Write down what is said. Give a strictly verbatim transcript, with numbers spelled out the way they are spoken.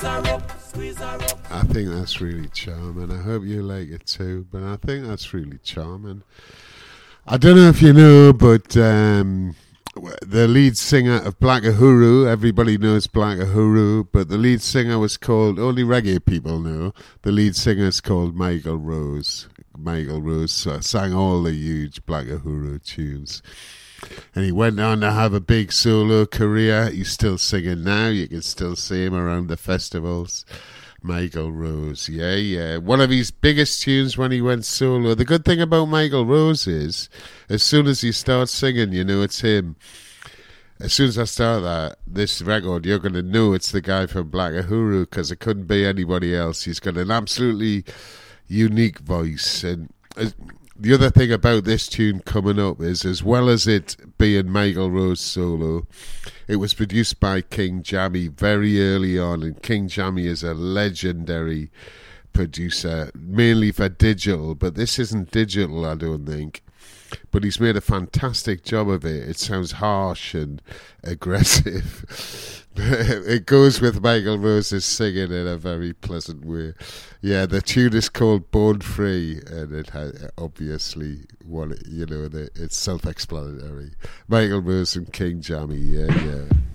I think that's really charming. I hope you like it too, but I think that's really charming. I don't know if you know, but um, the lead singer of Black Uhuru, everybody knows Black Uhuru, but the lead singer was called, only reggae people know, the lead singer is called Michael Rose. Michael Rose sang all the huge Black Uhuru tunes. And he went on to have a big solo career. He's still singing now. You can still see him around the festivals. Michael Rose, yeah, yeah. One of his biggest tunes when he went solo. The good thing about Michael Rose is, as soon as he starts singing, you know it's him. As soon as I start that, this record, you're going to know it's the guy from Black Uhuru, because it couldn't be anybody else. He's got an absolutely unique voice. And uh, the other thing about this tune coming up is, as well as it being Michael Rose solo, it was produced by King Jammy very early on, and King Jammy is a legendary producer, mainly for digital, but this isn't digital, I don't think. But he's made a fantastic job of it. It sounds harsh and aggressive. It goes with Michael Rose's singing in a very pleasant way. Yeah, the tune is called Born Free, and it has obviously one, you know, the, it's self-explanatory. Michael Rose and King Jammy, yeah, yeah.